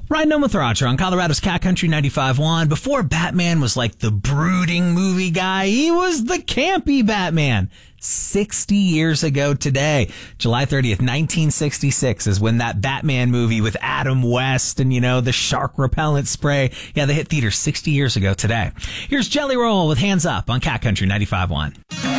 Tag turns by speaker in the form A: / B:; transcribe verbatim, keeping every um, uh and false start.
A: Riding on with Roger on Colorado's Cat Country ninety-five point one. Before Batman was like the brooding movie guy, he was the campy Batman. sixty years ago today, July thirtieth, nineteen sixty-six is when that Batman movie with Adam West and, you know, the shark repellent spray. Yeah, they hit theaters sixty years ago today. Here's Jelly Roll with Hands Up on Cat Country ninety-five point one.